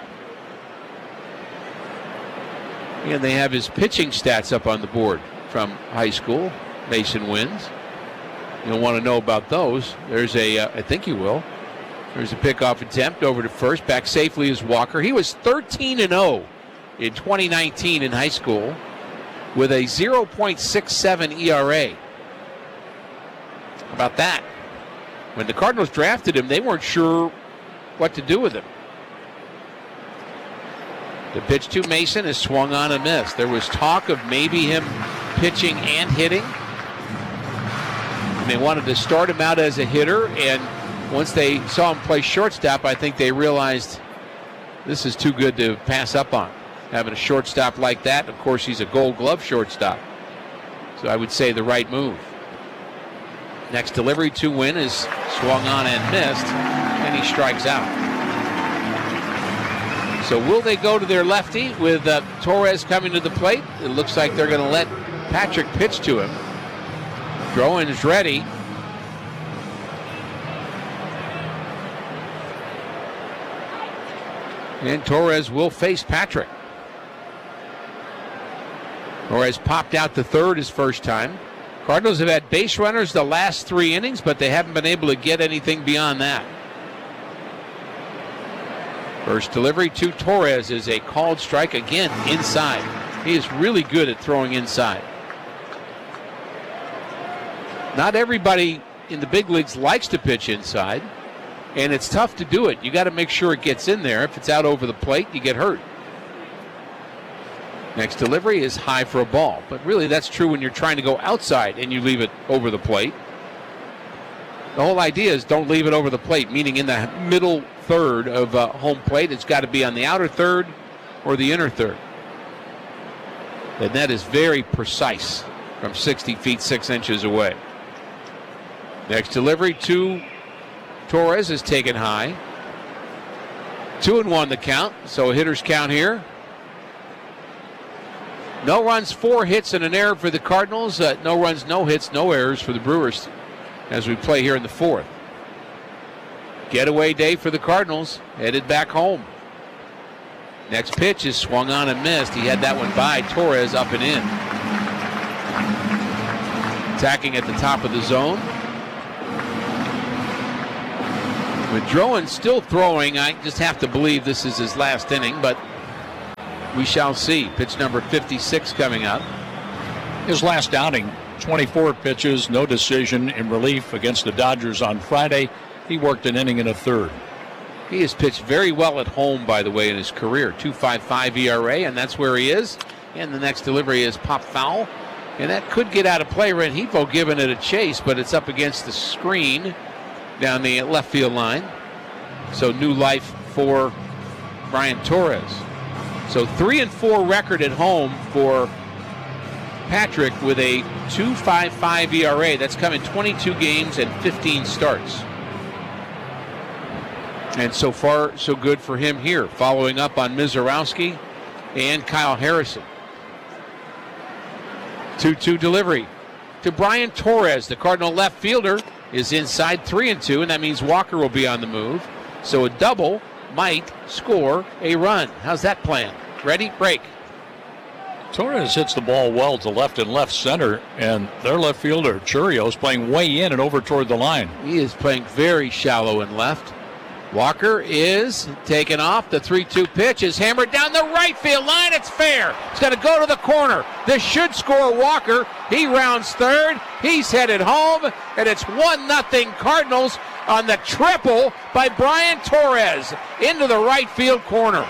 And they have his pitching stats up on the board from high school. Mason Wynns. You'll want to know about those. There's I think you will. There's a pickoff attempt over to first. Back safely is Walker. He was 13-0 in 2019 in high school with a 0.67 ERA. How about that? When the Cardinals drafted him, they weren't sure what to do with him. The pitch to Mason is swung on and missed. There was talk of maybe him pitching and hitting. And they wanted to start him out as a hitter, and once they saw him play shortstop, I think they realized this is too good to pass up on. Having a shortstop like that, of course, he's a Gold Glove shortstop. So I would say the right move. Next delivery to Wynn is swung on and missed, and he strikes out. So will they go to their lefty with Torres coming to the plate? It looks like they're going to let Patrick pitch to him. Drowan is ready. And Torres will face Patrick. Torres popped out to third his first time. Cardinals have had base runners the last 3 innings, but they haven't been able to get anything beyond that. First delivery to Torres is a called strike, again inside. He is really good at throwing inside. Not everybody in the big leagues likes to pitch inside, and it's tough to do it. You got to make sure it gets in there. If it's out over the plate, you get hurt. Next delivery is high for a ball, but really that's true when you're trying to go outside and you leave it over the plate. The whole idea is don't leave it over the plate, meaning in the middle third of home plate. It's got to be on the outer third or the inner third. And that is very precise from 60 feet 6 inches away. Next delivery to Torres is taken high. 2-1 the count, so a hitter's count here. No runs, 4 hits, and an error for the Cardinals. No runs, no hits, no errors for the Brewers as we play here in the fourth. Getaway day for the Cardinals, headed back home. Next pitch is swung on and missed. He had that one by Torres, up and in. Attacking at the top of the zone. Madroen still throwing. I just have to believe this is his last inning, but we shall see. Pitch number 56 coming up. His last outing, 24 pitches, no decision in relief against the Dodgers on Friday. He worked an inning and a third. He has pitched very well at home, by the way, in his career. 2.55 ERA, and that's where he is. And the next delivery is pop foul. And that could get out of play. Rengifo giving it a chase, but it's up against the screen down the left field line. So new life for Brian Torres. So 3-4 record at home for Patrick with a 2.55 ERA. That's come in 22 games and 15 starts. And so far, so good for him here, following up on Mizorowski and Kyle Harrison. 2-2 delivery to Brian Torres. The Cardinal left fielder is inside 3-2, and that means Walker will be on the move. So a double might score a run. How's that plan? Ready? Break. Torres hits the ball well to left and left center, and their left fielder, Churio's, playing way in and over toward the line. He is playing very shallow in left. Walker is taken off. The 3-2 pitch is hammered down the right field line. It's fair. It's going to go to the corner. This should score Walker. He rounds third. He's headed home, and it's 1-0 Cardinals on the triple by Brian Torres into the right field corner.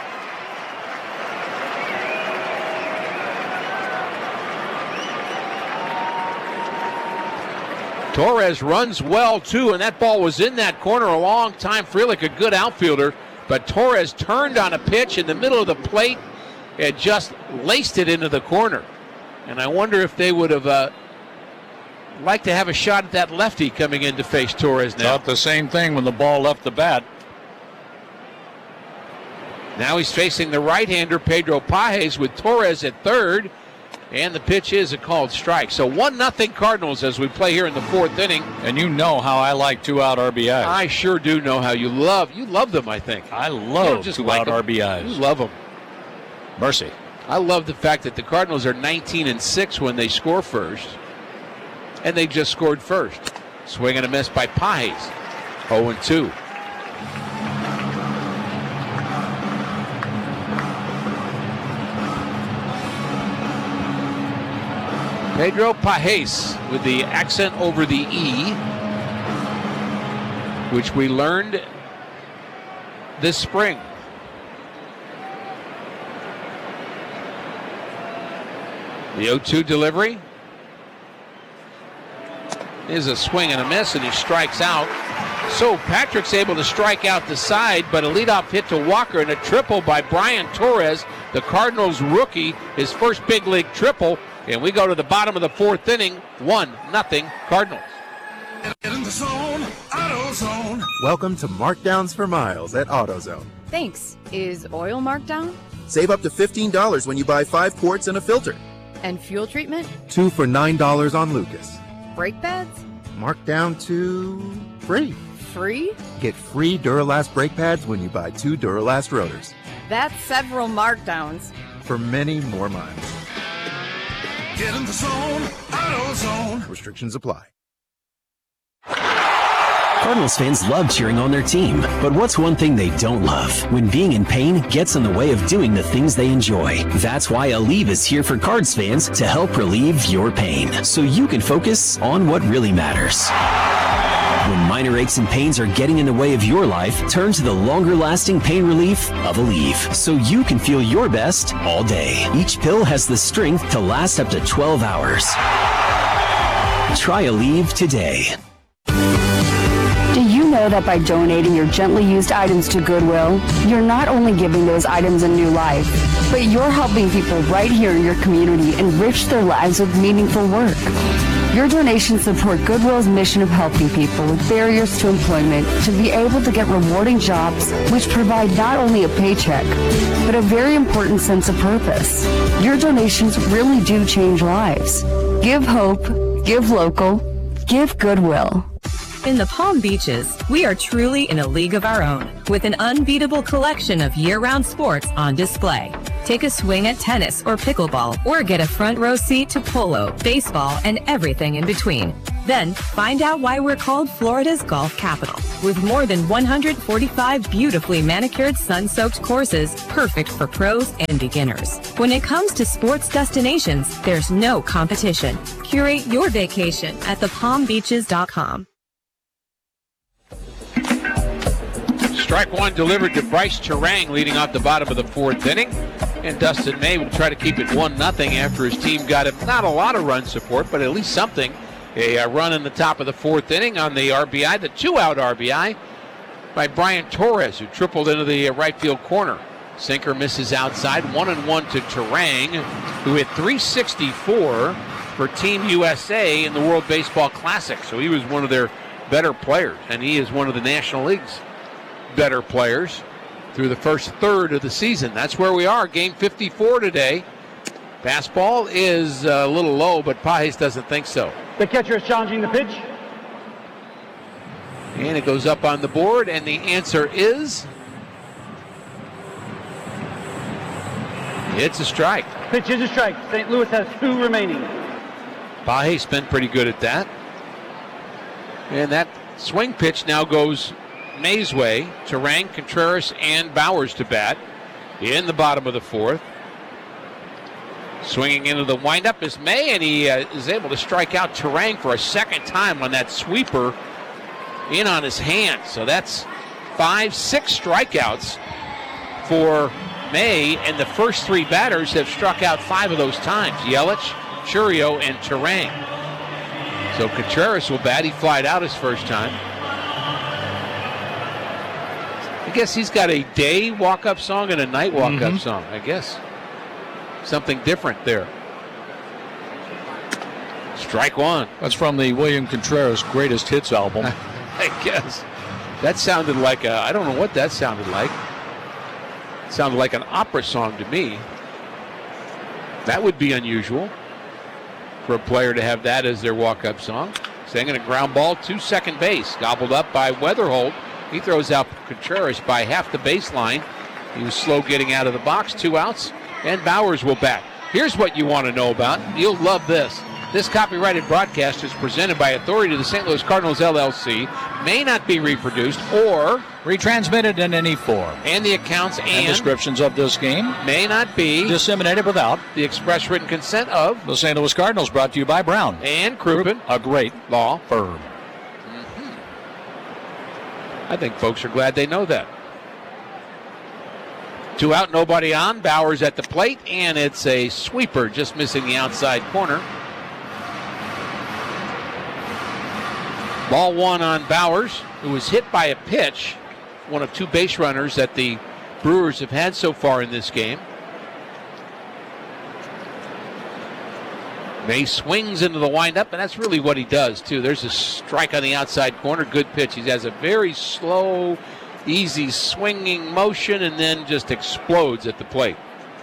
Torres runs well, too, and that ball was in that corner a long time. Frelick, a good outfielder, but Torres turned on a pitch in the middle of the plate and just laced it into the corner. And I wonder if they would have liked to have a shot at that lefty coming in to face Torres now. Thought the same thing when the ball left the bat. Now he's facing the right-hander, Pedro Pages, with Torres at third. And the pitch is a called strike. So 1-0 Cardinals as we play here in the fourth inning. And you know how I like 2-out RBIs. I sure do know how you love them, I think. I love 2-out RBIs. You love them. Mercy. I love the fact that the Cardinals are 19-6 when they score first. And they just scored first. Swing and a miss by Pages. 0-2. Pedro Pages with the accent over the E, which we learned this spring. The 0-2 delivery is a swing and a miss, and he strikes out. So Patrick's able to strike out the side, but a leadoff hit to Walker and a triple by Brian Torres, the Cardinals rookie, his first big league triple. And we go to the bottom of the fourth inning, 1-0 Cardinals. Get in the zone, AutoZone. Welcome to Markdowns for Miles at AutoZone. Thanks. Is oil marked down? Save up to $15 when you buy 5 quarts and a filter. And fuel treatment? 2 for $9 on Lucas. Brake pads? Marked down to free. Free? Get free Duralast brake pads when you buy 2 Duralast rotors. That's several markdowns. For many more miles. Get in the zone, AutoZone. Restrictions apply. Cardinals fans love cheering on their team, but what's one thing they don't love? When being in pain gets in the way of doing the things they enjoy. That's why Aleve is here for Cards fans to help relieve your pain, so you can focus on what really matters. When minor aches and pains are getting in the way of your life, turn to the longer-lasting pain relief of Aleve, so you can feel your best all day. Each pill has the strength to last up to 12 hours. Try Aleve today. Do you know that by donating your gently used items to Goodwill, you're not only giving those items a new life, but you're helping people right here in your community enrich their lives with meaningful work? Your donations support Goodwill's mission of helping people with barriers to employment to be able to get rewarding jobs which provide not only a paycheck, but a very important sense of purpose. Your donations really do change lives. Give hope, give local, give Goodwill. In the Palm Beaches, we are truly in a league of our own, with an unbeatable collection of year-round sports on display. Take a swing at tennis or pickleball, or get a front row seat to polo, baseball, and everything in between. Then, find out why we're called Florida's golf capital, with more than 145 beautifully manicured sun-soaked courses, perfect for pros and beginners. When it comes to sports destinations, there's no competition. Curate your vacation at thepalmbeaches.com. Strike one delivered to Bryce Turang, leading off the bottom of the fourth inning. And Dustin May will try to keep it 1-0 after his team got him not a lot of run support, but at least something. A run in the top of the fourth inning on the RBI, the two-out RBI by Brian Torres, who tripled into the right field corner. Sinker misses outside, 1-1 to Turang, who hit .364 for Team USA in the World Baseball Classic. So he was one of their better players, and he is one of the National League's better players through the first third of the season. That's where we are, game 54 today. Fastball is a little low, but Pages doesn't think so. The catcher is challenging the pitch. And it goes up on the board, and the answer is... it's a strike. Pitch is a strike. St. Louis has 2 remaining. Pages been pretty good at that. And that swing pitch now goes May's way. Turang, Contreras, and Bowers to bat in the bottom of the fourth. Swinging into the windup is May, and he is able to strike out Turang for a second time on that sweeper in on his hand. So that's 5-6 strikeouts for May, and the first 3 batters have struck out 5 of those times. Yelich, Chourio, and Turang. So Contreras will bat. He flied out his first time. I guess he's got a day walk-up song and a night walk-up song, I guess. Something different there. Strike one. That's from the William Contreras Greatest Hits album. I guess. That sounded like I don't know what that sounded like. It sounded like an opera song to me. That would be unusual for a player to have that as their walk-up song. Singing a ground ball to second base. Gobbled up by Weatherholt. He throws out Contreras by half the baseline. He was slow getting out of the box. 2 outs, and Bowers will bat. Here's what you want to know about. You'll love this. This copyrighted broadcast is presented by authority of the St. Louis Cardinals, LLC, may not be reproduced or retransmitted in any form. And the accounts and descriptions of this game may not be disseminated without the express written consent of the St. Louis Cardinals, brought to you by Brown and Crouppen, a great law firm. I think folks are glad they know that. 2 out, nobody on. Bowers at the plate, and it's a sweeper, just missing the outside corner. Ball 1 on Bowers, who was hit by a pitch, one of 2 base runners that the Brewers have had so far in this game. May swings into the windup, and that's really what he does, too. There's a strike on the outside corner. Good pitch. He has a very slow, easy swinging motion, and then just explodes at the plate.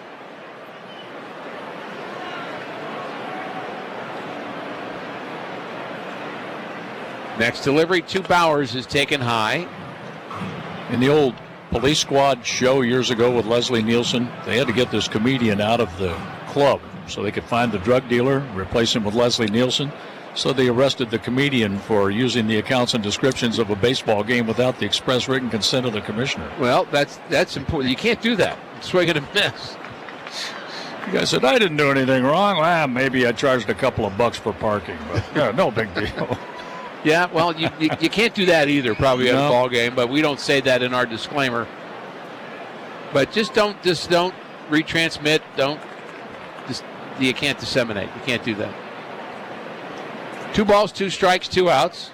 Next delivery to Bowers is taken high. In the old Police Squad show years ago with Leslie Nielsen, they had to get this comedian out of the club so they could find the drug dealer, replace him with Leslie Nielsen. So they arrested the comedian for using the accounts and descriptions of a baseball game without the express written consent of the commissioner. Well, that's important. You can't do that. Swing and a miss. The guy said, I didn't do anything wrong. Well, maybe I charged a couple of bucks for parking, but no big deal. Yeah, well, you can't do that either, probably at a ball game, but we don't say that in our disclaimer. But just don't retransmit. You can't disseminate. You can't do that. 2 balls, 2 strikes, 2 outs.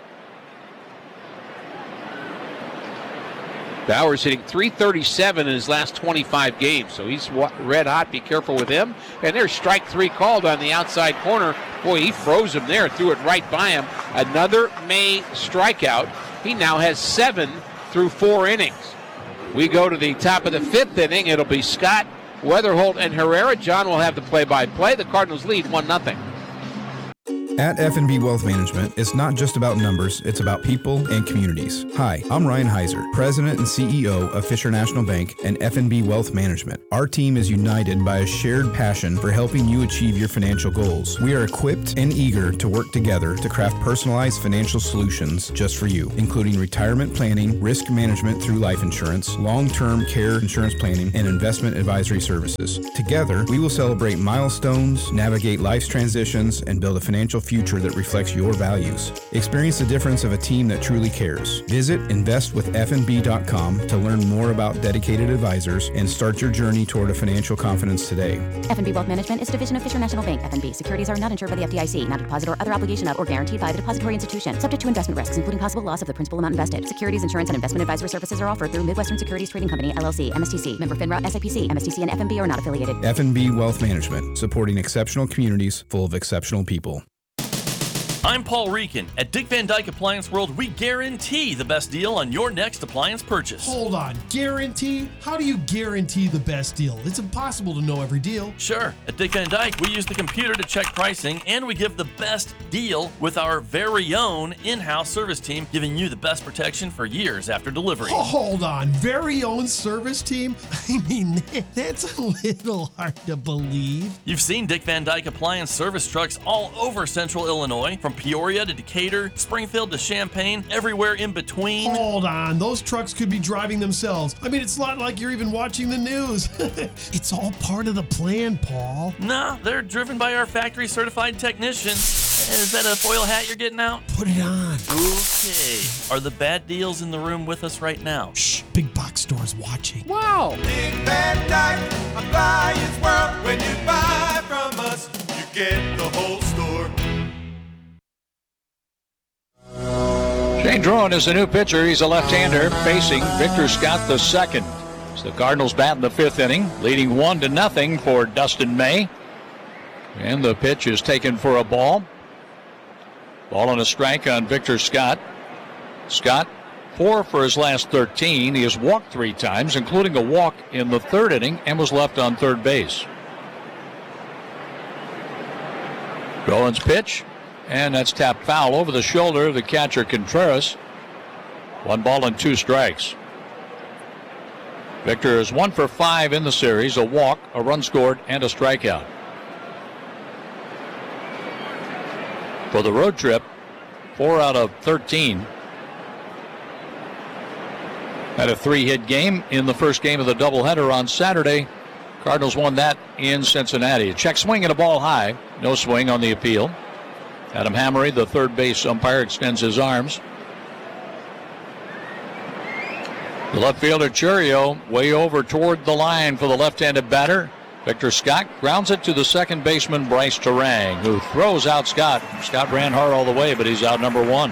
Bowers hitting .337 in his last 25 games, so he's red hot. Be careful with him. And there's strike 3 called on the outside corner. Boy, he froze him there, threw it right by him. Another May strikeout. He now has 7 through 4 innings. We go to the top of the 5th inning. It'll be Scott, Weatherholt, and Herrera. John will have the play-by-play. The Cardinals lead 1-0. At F&B Wealth Management, it's not just about numbers, it's about people and communities. Hi, I'm Ryan Heiser, President and CEO of Fisher National Bank and F&B Wealth Management. Our team is united by a shared passion for helping you achieve your financial goals. We are equipped and eager to work together to craft personalized financial solutions just for you, including retirement planning, risk management through life insurance, long-term care insurance planning, and investment advisory services. Together, we will celebrate milestones, navigate life's transitions, and build a financial future that reflects your values. Experience the difference of a team that truly cares. Visit investwithfnb.com to learn more about dedicated advisors and start your journey toward a financial confidence today. F&B Wealth Management is a division of Fisher National Bank. F&B securities are not insured by the FDIC, not a deposit or other obligation of or guaranteed by the depository institution, subject to investment risks, including possible loss of the principal amount invested. Securities, insurance, and investment advisory services are offered through Midwestern Securities Trading Company, LLC, MSTC, member FINRA, SIPC, MSTC, and F&B are not affiliated. F&B Wealth Management, supporting exceptional communities full of exceptional people. I'm Paul Reekin. At Dick Van Dyke Appliance World, we guarantee the best deal on your next appliance purchase. Hold on, guarantee? How do you guarantee the best deal? It's impossible to know every deal. Sure. At Dick Van Dyke, we use the computer to check pricing, and we give the best deal with our very own in-house service team, giving you the best protection for years after delivery. Oh, hold on, very own service team? I mean, that's a little hard to believe. You've seen Dick Van Dyke Appliance service trucks all over Central Illinois, from Peoria to Decatur, Springfield to Champaign, everywhere in between. Hold on, those trucks could be driving themselves. I mean, it's not like you're even watching the news. It's all part of the plan, Paul. Nah, they're driven by our factory certified technicians. Is that a foil hat you're getting out? Put it on. Okay. Are the bad deals in the room with us right now? Shh, big box store's watching. Wow. Big Van Dyke Appliance World. When you buy from us, you get the whole store. Shane Drone is the new pitcher. He's a left-hander facing Victor Scott the second. So the Cardinals bat in the fifth inning, leading 1-0 for Dustin May. And the pitch is taken for a ball. Ball and a strike on Victor Scott. Scott, 4 for his last 13. He has walked 3 times, including a walk in the third inning, and was left on third base. Drone's pitch. And that's tapped foul over the shoulder of the catcher Contreras. 1 ball and 2 strikes. Victor is 1 for 5 in the series, a walk, a run scored, and a strikeout. For the road trip, 4 out of 13. Had a 3-hit game in the first game of the doubleheader on Saturday. Cardinals won that in Cincinnati. A check swing and a ball high. No swing on the appeal. Adam Hammery, the third base umpire, extends his arms. The left fielder Churio way over toward the line for the left-handed batter. Victor Scott grounds it to the second baseman Bryce Terang, who throws out Scott. Scott ran hard all the way, but he's out number 1.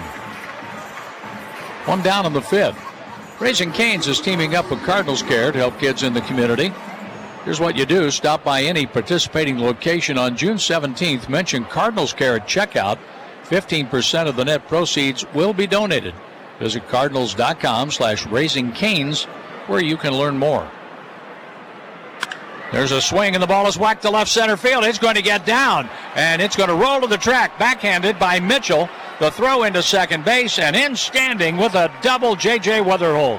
1 down in the 5th. Raising Cane's is teaming up with Cardinals Care to help kids in the community. Here's what you do. Stop by any participating location on June 17th. Mention Cardinals Care at checkout. 15% of the net proceeds will be donated. Visit cardinals.com/raisingcanes where you can learn more. There's a swing and the ball is whacked to left center field. It's going to get down and it's going to roll to the track. Backhanded by Mitchell. The throw into second base and in standing with a double J.J. Weatherholt.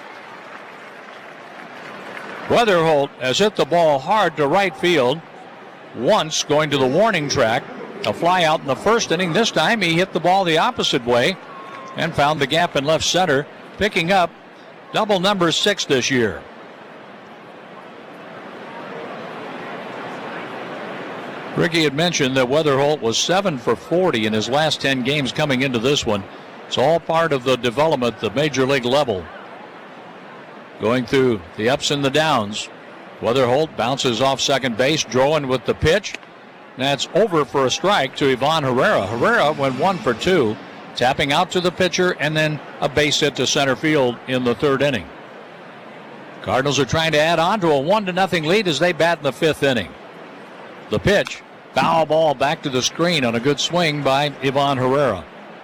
Weatherholt has hit the ball hard to right field. Once going to the warning track. A fly out in the first inning. This time he hit the ball the opposite way and found the gap in left center, picking up double number 6 this year. Ricky had mentioned that Weatherholt was 7 for 40 in his last 10 games coming into this one. It's all part of the development at the major league level. Going through the ups and the downs. Weatherholt bounces off second base. Drowan with the pitch. That's over for a strike to Ivan Herrera. Herrera went 1 for 2. Tapping out to the pitcher and then a base hit to center field in the third inning. Cardinals are trying to add on to a 1-0 lead as they bat in the 5th inning. The pitch. Foul ball back to the screen on a good swing by Ivan Herrera.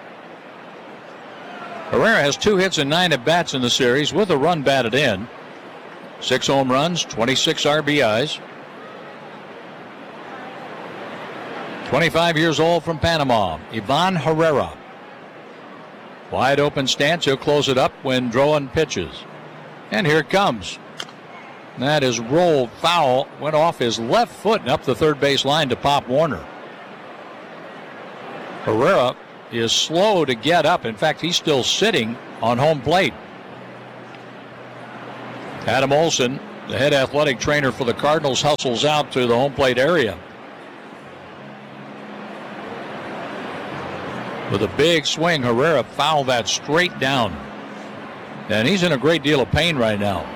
Herrera has 2 hits and 9 at-bats in the series with a run batted in. 6 home runs, 26 RBIs. 25 years old from Panama, Ivan Herrera. Wide open stance. He'll close it up when Drowan pitches. And here it comes. That is rolled foul. Went off his left foot and up the third base line to Pop Warner. Herrera is slow to get up. In fact, he's still sitting on home plate. Adam Olson, the head athletic trainer for the Cardinals, hustles out to the home plate area. With a big swing, Herrera fouled that straight down. And he's in a great deal of pain right now.